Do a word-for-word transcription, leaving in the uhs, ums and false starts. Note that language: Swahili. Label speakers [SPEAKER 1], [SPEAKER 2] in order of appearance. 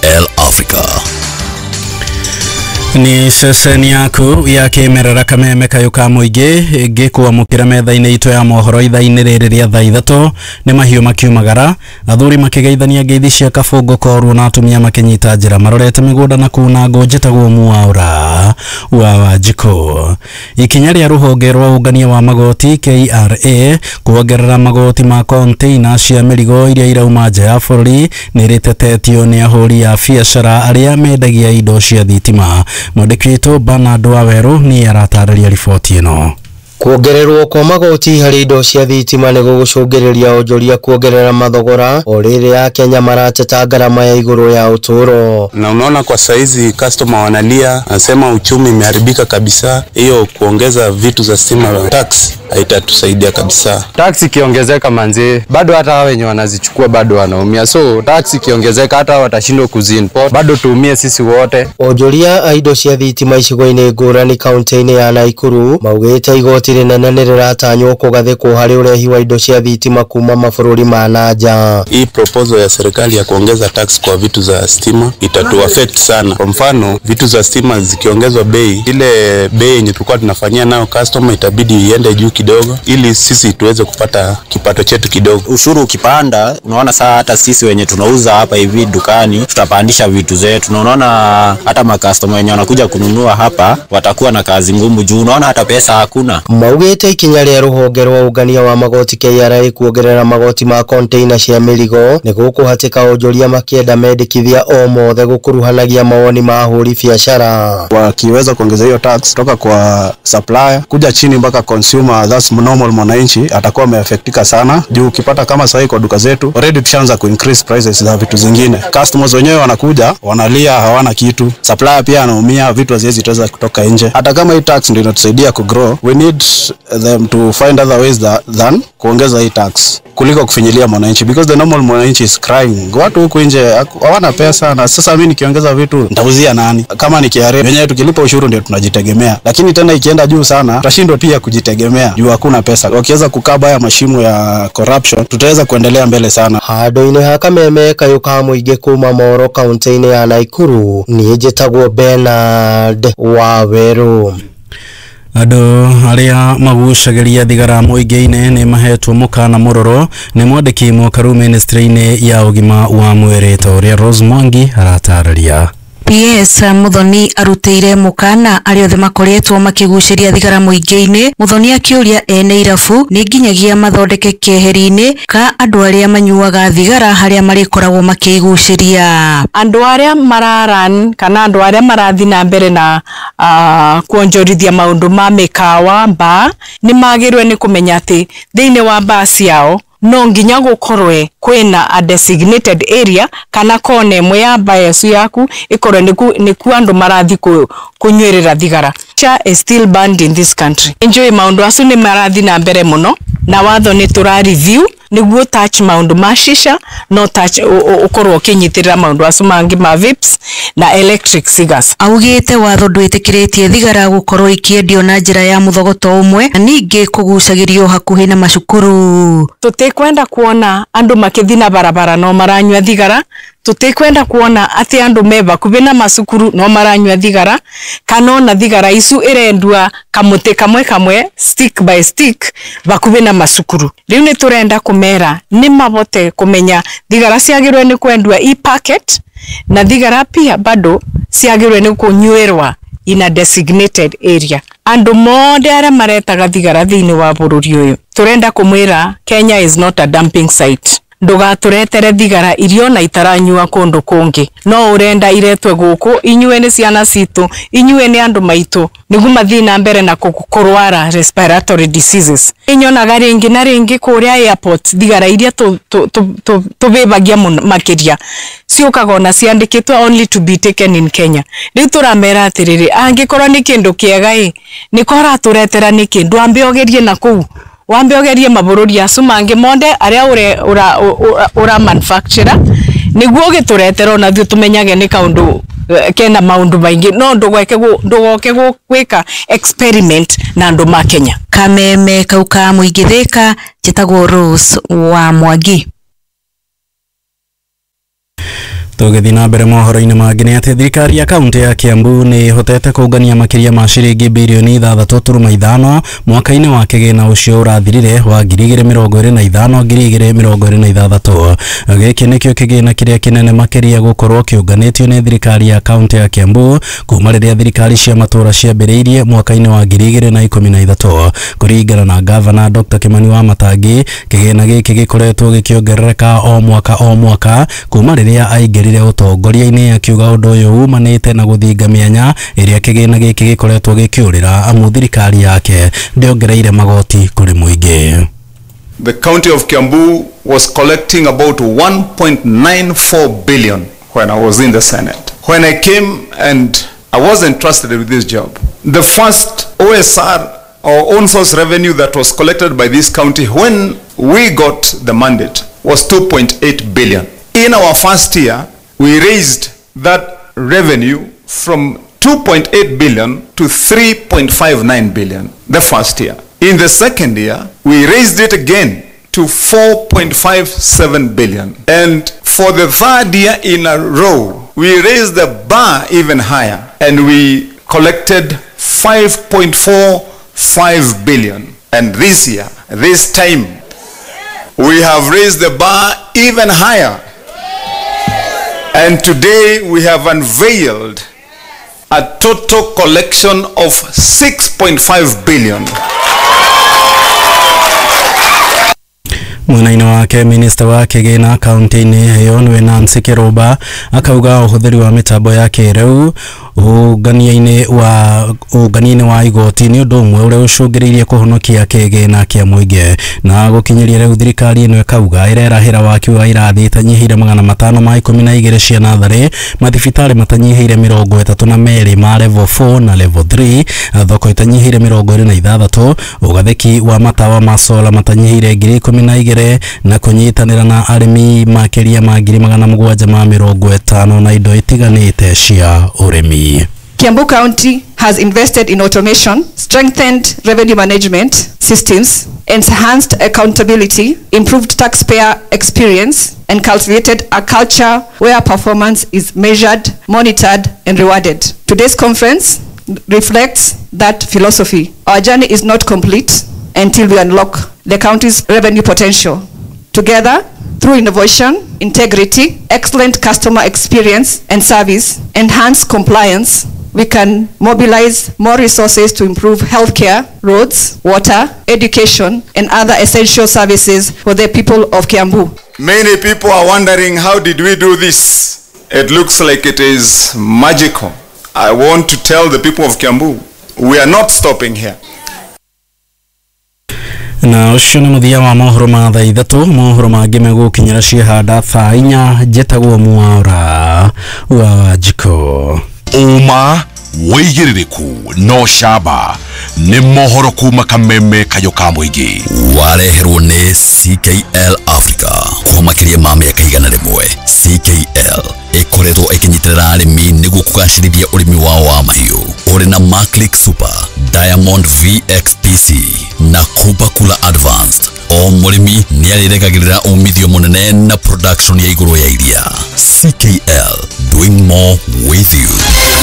[SPEAKER 1] El Africa.
[SPEAKER 2] Ni seseni yaku ya kimerera kameme kayuka muingi gikuwa mukira metha-ini itu ya mohoro itha-ini riri ria thaa ithatu ni mahiu makiumagara athuri makigeithania ngeithi cia kabungu koru na atumia makinyita njira marorete migunda na kuna njitagwo muaura wa Wanjiku. Ikinya ria ruhonge rwa ungania wa magoti K R A kuongerera magoti ma container cia mirigo iria irauma nja ya bururi ni ritetetio ni ahuri ya biacara aria mendagia indo cia thitima. Mwandiki Bernard Waweru ni aratarĩria riboti ĩno.
[SPEAKER 3] Kuongererwo kwa magoti harĩ indo cia thitima nĩ gũgũcũngĩrĩria onjoria kuongerera mathogora o rĩrĩa Kenya marateta gharama ya igũrũ ya utoro.
[SPEAKER 4] Na unaona kwa saizi customer wanalia, anasema uchumi imeharibika kabisa. Hiyo kuongeza vitu za stima tax haitatusaidia kabisa.
[SPEAKER 5] Tax ikiongezeka manzi, bado hata wenye wanazichukua bado wanaumia. So tax ikiongezeka hata watashindwa kuziimport, bado tuumie sisi wote.
[SPEAKER 3] Onjoria indo cia thitima icigo-inĩ ngũrani kaunti-inĩ ya Nakuru maugĩte igoti rinene nĩ rĩratanywo kũgathĩkwo harĩ ũrehi wa indo cia thitima kuma mabũrũri ma nanja.
[SPEAKER 4] Hii proposal ya serikali ya kuongeza tax kwa vitu za stima itatu affect sana. Kwa mfano, vitu za stima zikiongezwa bei, ile bei yenye tulikuwa tunafanyia nayo customer itabidi iende juu kidogo ili sisi tuweze kupata kipato chetu kidogo.
[SPEAKER 6] Ushuru ukipanda, unaona saa hata sisi wenye tunauza hapa hivi dukani tutapandisha vitu zetu. Unaona hata makastoma wenye wanakuja kununua hapa watakuwa na kazi ngumu juu unaona hata pesa hakuna.
[SPEAKER 3] Maugĩte ikinya rĩa rũhonge rwa ungania wa magoti K R A kuongerera magoti ma container cia mirigo nĩ gũkũhatĩka onjoria makĩenda mendekithia o mothe gũkuruhanagia mawoni ma ahũri biacara.
[SPEAKER 7] Wakiweza kuongeza hiyo tax kutoka kwa supplier kuja chini mpaka consumer, that's normal mwananchi atakuwa ameaffectika sana juu ukipata kama sasa kwa duka zetu already tushaanza ku increase prices za vitu zingine. Customers wenyewe wanakuja wanalia hawana kitu, supplier pia anaumia, vitu haziwezi toza kutoka nje. Hata kama hii tax ndio inatusaidia ku grow, we need them to find other ways that, than kuongeza hii tax kuliko kufinyilia mwananchi, because the normal mwananchi is crying. Watu huko nje hawana pesa, na sasa mimi nikiongeza vitu nitauzia nani? Kama ni K R A wenyewe tukilipa ushuru ndio tunajitegemea, lakini tena ikienda juu sana tutashindwa pia kujitegemea juu hakuna pesa. Wakiweza kukaba haya mashimo ya corruption tutaweza kuendelea mbele sana.
[SPEAKER 3] Handũ-inĩ ha kameme kayuka muingi kuma Moro kaunti-inĩ ya Nakuru niĩ njĩtagwo Bernard Waweru.
[SPEAKER 2] Andũ arĩa magucagĩria thigara mũingĩ-inĩ nĩ mahetwo mũkana mũroro nĩ mwandĩki mũkaru ministry-inĩ ya ũgima wa mwĩrĩ ta ũrĩa Rose Mwangi aratarĩria.
[SPEAKER 8] P S Muthoni arutĩire mũkana arĩa othe makoretwo makĩgucĩria thigara mũingĩ-inĩ. Muthoni akĩũria ene irabu nĩ nginyagia mathondeke keheri-inĩ ka andũ arĩa manyuaga thigara harĩa marĩkoragwo makĩgucĩria.
[SPEAKER 9] Andũ arĩa mararan kana andũ arĩa marathi na mbere na uh, kuonjorithia maũndũ ma mĩkawa bar nĩ magĩrĩirwo nĩ kũmenya atĩ thĩinĩ wa bar ciao no nginya gũkorwe kwĩna a designated area kana kona ĩmwe ya bias yaku ikorwe nĩku andũ marathi kunywerera thigara. Cha is still banned in this country. Enjoy maũndũ acu nĩ marathi na mbere mũno na watho nĩ tũra review nĩguo touch maũndũ ma shisha no touch ukorwo kinyitirira maũndũ acu mangi ma vapes na electric cigars.
[SPEAKER 8] Augĩte watho ndwĩtĩkĩrĩtie thigara gũkorwo ikĩendio na njĩra ya mũthogoto ũmwe na ningĩ kũgucagĩrio hakuhĩ na macukuru.
[SPEAKER 9] Tutikwenda kuona andũ makĩthi na barabara no maranyua thigara, tutikwenda kuona ati andũ me bakuhĩ na macukuru no maranyua thigara, kana na thigara icu irendua kamuti kamwe kamwe stick by stick bakuhĩ na macukuru. Riu nĩ turenda kumera ni mabote kumenya thigara ciagĩrĩirwo nĩ kwendua e-packet na thigara pia bado ciagĩrĩirwo nĩ kunywerwa in a designated area. Andũ mothe arĩa maretaga thigara thĩinĩ wa bũrũri ũyũ turenda kumwĩra Kenya is not a dumping site. Ndugaturetere thigara irio na itaranyua kundu kungi. No urenda iretwe gũkũ inyue nĩ ciana citũ, inyue nĩ andũ maitũ nĩguo mathi na mbere na kurwara respiratory diseases. Inyonaga ringi na ringi kũrĩa airport thigara iria tubibagia makiria ciukaga na ciandikitwo only to be taken in Kenya. Riu turamera atiriri angikorwo ni kindu kiega ĩ nikora turetera ni kindu ambe ogerie na kuu wambe ogerie mabũrũri acu mangĩ monde arĩa ura ura, ura, ura manufacturer nĩguo gĩturetera na thio tumenyage nĩ kaundu kena maundu maingi no ndugweke ndugoke gwika experiment na andu ma Kenya.
[SPEAKER 8] Kameme kauka muigithika njĩtagwo Rose wa Mwangi.
[SPEAKER 2] Tugithina mbere mohoro-ini mangĩ nĩ atĩ thirikari ya kaunti ya Kiambu nĩ hotete kũngania makĩria ma ciringi bilioni ithathatũ turuma ithano mwaka-inĩ wa kĩgĩna ũcio ũrathirire wa ngiri igĩrĩ mĩrongo ĩrĩ na ithano ngiri igĩrĩ mĩrongo ĩrĩ na ithathatũ. Gĩkĩ nĩkĩo kĩgĩna kĩrĩa kĩnene makĩria gũkorwo kĩũnganĩtio nĩ thirikari ya kaunti ya Kiambu kuma rĩrĩa thirikari cia matũra ciambĩrĩirie mwaka-inĩ wa ngiri igĩrĩ na ikũmi na ithatũ. Kũringana na gavana Doctor Kimani Wamatangi, kĩgĩna gĩkĩ gĩkoretwo gĩkĩongerereka o mwaka o mwaka kuma rĩrĩa aingĩ rire utongoria-ini akiuga undu uyu umanite na guthinga mianya iria kigina giki gikoretwo gikiurira amu thirikari yake ndiongereire magoti kuri muingi.
[SPEAKER 1] The county of Kiambu was collecting about one point nine four billion when I was in the Senate. When I came and I was entrusted with this job, the first O S R or own source revenue that was collected by this county when we got the mandate was two point eight billion. In our first year, we raised that revenue from two point eight billion to three point five nine billion the first year. In the second year, we raised it again to four point five seven billion. And for the third year in a row, we raised the bar even higher and we collected five point four five billion. And this year, this time, we have raised the bar even higher. And today we have unveiled a total collection of six point five billion.
[SPEAKER 2] Mwena-inĩ wake minista wa kĩgĩna kaunti-inĩ ĩyo nĩwe Nancy Kiruba akauga ũhũthĩri wa mĩtambo ya kĩrĩu ũngania-inĩ wa ũngania-inĩ wa igoti nĩ ũndũ ũmwe ũrĩa ũcũngĩrĩirie kũhonokia kĩgĩna kĩa mũingĩ. Na gũkinyĩria rĩu thirikari ĩno ĩkauga ĩrerahĩra waki wa irathi itanyihĩire magana matano ma ikũmi na igĩrĩ cia natharĩ, mathibitarĩ matanyihĩire mĩrongo ĩtatũ na merĩ ma level four na level three, thoko itanyihĩire mĩrongo ĩrĩ na ithathatũ, ũgathĩki wa matawa ma sola matanyihĩire ngiri ikũmi na igĩrĩ na kunyitanira na arimi makiria ma ngiri magana mũgwanja ma mĩrongo ĩtano na indo itiganĩte cia ũrĩmi.
[SPEAKER 10] Kiambu County has invested in automation, strengthened revenue management systems, enhanced accountability, improved taxpayer experience, and cultivated a culture where performance is measured, monitored, and rewarded. Today's conference reflects that philosophy. Our journey is not complete until we unlock the county's revenue potential. Together, through innovation, integrity, excellent customer experience and service, enhanced compliance, we can mobilize more resources to improve healthcare, roads, water, education, and other essential services for the people of Kiambu.
[SPEAKER 1] Many people are wondering, how did we do this? It looks like it is magical. I want to tell the people of Kiambu, we are not stopping here.
[SPEAKER 2] Na ucio nĩ mũthia wa mohoro ma thaa ithatũ. Mohoro mangĩ megũkinyĩra ciĩhanda thaa inya. Njĩtagwo Mwaura wa Jiko.
[SPEAKER 11] Uma wĩigĩrĩrĩku no camba nĩ mohoro kuma Kameme Kayo ka mũingĩ.
[SPEAKER 12] Wareherwo nĩ C K L Africa kwa makĩria ma mĩaka igana rĩmwe. C K L ĩkoretwo ĩkĩnyitĩrĩra arĩmi nĩguo kũgacĩrithia ũrĩmi wao wa mahiũ. Ũrĩ na Maclick Super, Diamond V X P C na Kupa Kula Advanced. O mũrĩmi nĩ arĩregagĩrĩra umithio mũnene na production ya igũrũ ya iria. C K L, doing more with you.